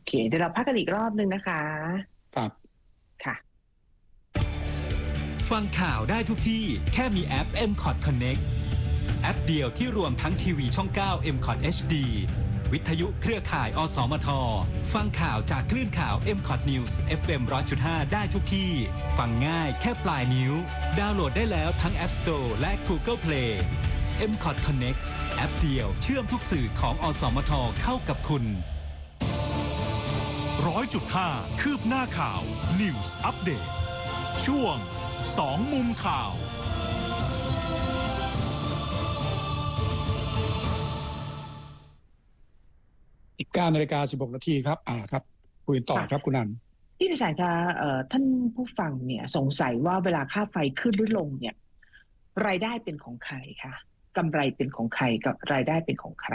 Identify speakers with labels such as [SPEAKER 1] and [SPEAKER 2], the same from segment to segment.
[SPEAKER 1] เคเดี๋ยวเราพักกันอีกรอบนึงนะคะ
[SPEAKER 2] ครับ
[SPEAKER 1] ค่ะ
[SPEAKER 3] ฟังข่าวได้ทุกที่แค่มีแอป MCOT Connect แอปเดียวที่รวมทั้งทีวีช่อง 9 MCOT HD วิทยุเครือข่ายอสมทฟังข่าวจากคลื่นข่าว MCOT News FM 100.5 ได้ทุกที่ฟังง่ายแค่ปลายนิ้วดาวน์โหลดได้แล้วทั้ง App Store และ Google Play MCOT Connect แอปเดียวเชื่อมทุกสื่อของอสมทเข้ากับคุณ
[SPEAKER 4] 100.5 คืบหน้าข่าว News Update ช่วง2มุมข่าว
[SPEAKER 2] อีก 9:16 น.ครับครับคุยต่อครับคุณนัน
[SPEAKER 1] ที่ดิฉันคะท่านผู้ฟังเนี่ยสงสัยว่าเวลาค่าไฟขึ้นหรือลงเนี่ยรายได้เป็นของใครคะกำไรเป็นของใครกับรายได้เป็นของใคร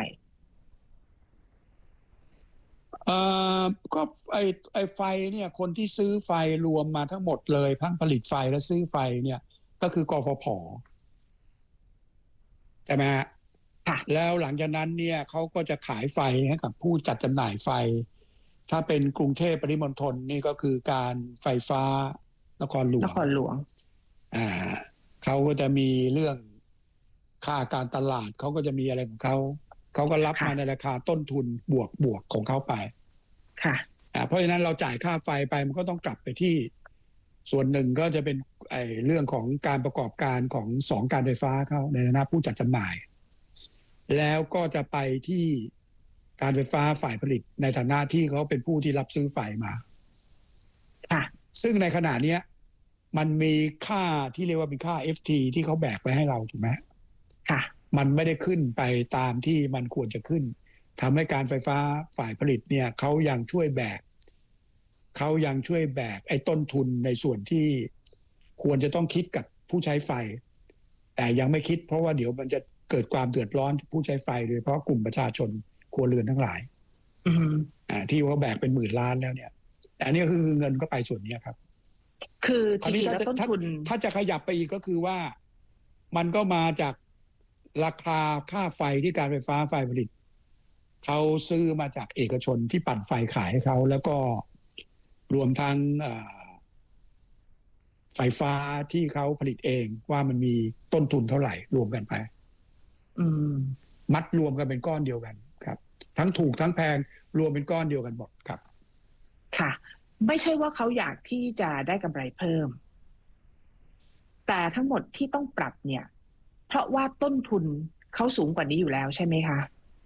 [SPEAKER 2] ก็ไอไฟเนี่ยคนที่ซื้อไฟรวมมาทั้งหมดเลยทั้งผลิตไฟและซื้อไฟเนี่ยก็คือกฟผ.ใช่ไหมฮะแล้วหลังจากนั้นเนี่ยเขาก็จะขายไฟให้กับผู้จัดจำหน่ายไฟถ้าเป็นกรุงเทพปริมณฑลนี่ก็คือการไฟฟ้านครหลวงเขาก็จะมีเรื่องค่าการตลาดเขาก็จะมีอะไรของเขาก็รับมาในราคาต้นทุนบวกของเขาไป
[SPEAKER 1] ค่ะ
[SPEAKER 2] เพราะฉะนั้นเราจ่ายค่าไฟไปมันก็ต้องกลับไปที่ส่วนหนึ่งก็จะเป็นเรื่องของการประกอบการของ2การไฟฟ้าเขาในฐานะผู้จัดจำหน่ายแล้วก็จะไปที่การไฟฟ้าฝ่ายผลิตในฐานะที่เขาเป็นผู้ที่รับซื้อไฟมา
[SPEAKER 1] ค่ะ
[SPEAKER 2] ซึ่งในขณะนี้มันมีค่าที่เรียกว่าเป็นค่า FT ที่เขาแบกไปให้เราถูกไหม
[SPEAKER 1] ค่ะ
[SPEAKER 2] มันไม่ได้ขึ้นไปตามที่มันควรจะขึ้นทำให้การไฟฟ้าฝ่ายผลิตเนี่ยเขายังช่วยแบกไอ้ต้นทุนในส่วนที่ควรจะต้องคิดกับผู้ใช้ไฟแต่ยังไม่คิดเพราะว่าเดี๋ยวมันจะเกิดความเดือดร้อนผู้ใช้ไฟโดยเฉพาะกลุ่มประชาชนครัวเรือนทั้งหลายที่เขาแบกเป็นหมื่นล้านแล้วเนี่ยอันนี้คือเงินก็ไปส่วนนี้ครับ
[SPEAKER 1] คือจริงๆแล้วต้นทุน
[SPEAKER 2] ถ้าจะขยับไปอีกก็คือว่ามันก็มาจากราคาค่าไฟที่การไฟฟ้าฝ่ายผลิตเขาซื้อมาจากเอกชนที่ปั่นไฟขายให้เขาแล้วก็รวมทั้งไฟฟ้าที่เขาผลิตเองว่ามันมีต้นทุนเท่าไหร่รวมกันไปมัดรวมกันเป็นก้อนเดียวกันครับทั้งถูกทั้งแพงรวมเป็นก้อนเดียวกันหมดครับ
[SPEAKER 1] ค่ะไม่ใช่ว่าเขาอยากที่จะได้กำไรเพิ่มแต่ทั้งหมดที่ต้องปรับเนี่ยเพราะว่าต้นทุนเขาสูงกว่านี้อยู่แล้วใช่ไหมคะ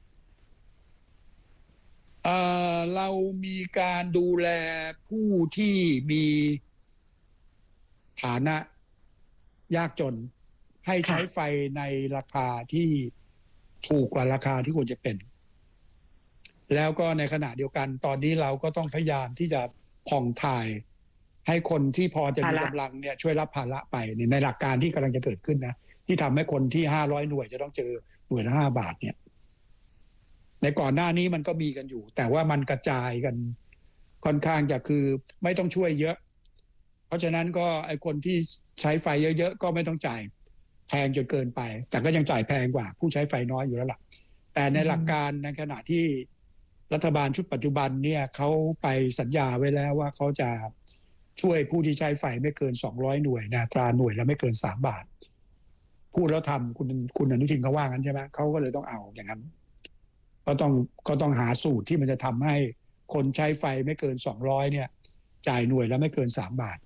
[SPEAKER 2] เรามีการดูแลผู้ที่มีฐานะยากจนให้ใช้ไฟในราคาที่ถูกกว่าราคาที่ควรจะเป็นแล้วก็ในขณะเดียวกันตอนนี้เราก็ต้องพยายามที่จะผ่องถ่ายให้คนที่พอจะมีกำลังเนี่ยช่วยรับภาระไปในหลักการที่กำลังจะเกิดขึ้นนะที่ทำให้คนที่500หน่วยจะต้องเจอหน่วยละ5 บาทเนี่ยในก่อนหน้านี้มันก็มีกันอยู่แต่ว่ามันกระจายกันค่อนข้างจะคือไม่ต้องช่วยเยอะเพราะฉะนั้นก็ไอ้คนที่ใช้ไฟเยอะๆก็ไม่ต้องจ่ายแพงจนเกินไปแต่ก็ยังจ่ายแพงกว่าผู้ใช้ไฟน้อยอยู่แล้วล่ะแต่ในหลักการในขณะที่รัฐบาลชุดปัจจุบันเนี่ยเขาไปสัญญาไว้แล้วว่าเขาจะช่วยผู้ที่ใช้ไฟไม่เกิน200หน่วยนะตราหน่วยละไม่เกิน3 บาทพูดแล้วทำคุณอนุทินเขาว่างั้นใช่ไหมเขาก็เลยต้องเอาอย่างนั้นก็ต้องหาสูตรที่มันจะทำให้คนใช้ไฟไม่เกิน200เนี่ยจ่ายหน่วยแล้วไม่เกิน3 บาท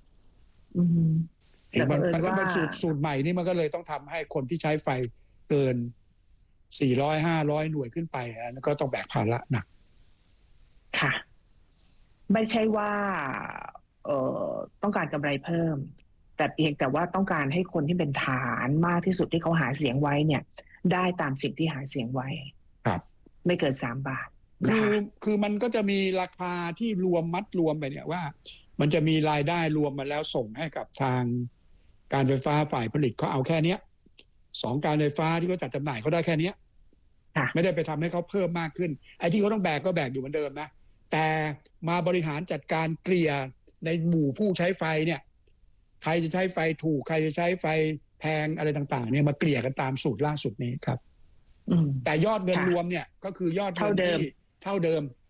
[SPEAKER 2] มันสูตรใหม่นี่มันก็เลยต้องทำให้คนที่ใช้ไฟเกิน400-500หน่วยขึ้นไปแล้วก็ต้องแบกภาระหนัก
[SPEAKER 1] ค่ะไม่ใช่ว่าต้องการกำไรเพิ่มแต่เพียงแต่ว่าต้องการให้คนที่เป็นฐานมากที่สุดที่เขาหาเสียงไว้เนี่ยได้ตามสิ่งที่หาเสียงไว้
[SPEAKER 2] ครับ
[SPEAKER 1] ไม่เกิน3 บาท
[SPEAKER 2] คือมันก็จะมีราคาที่มัดรวมไปเนี่ยว่ามันจะมีรายได้รวมมาแล้วส่งให้กับทางการไฟฟ้าฝ่ายผลิตเขาเอาแค่นี้2การไฟฟ้าที่เขาจัดจำหน่ายเขาได้แค่นี้ไม่ได้ไปทำให้เขาเพิ่มมากขึ้นไอ้ที่เขาต้องแบกก็แบกอยู่เหมือนเดิมนะแต่มาบริหารจัดการเกลี่ยในหมู่ผู้ใช้ไฟเนี่ยใครจะใช้ไฟถูกใครจะใช้ไฟแพงอะไรต่างๆเนี่ยมาเกลี่ยกันตามสูตรล่าสุดนี้ครับแต่ยอดเงินรวมเนี่ยก็คือยอดเงินที่เท่าเดิม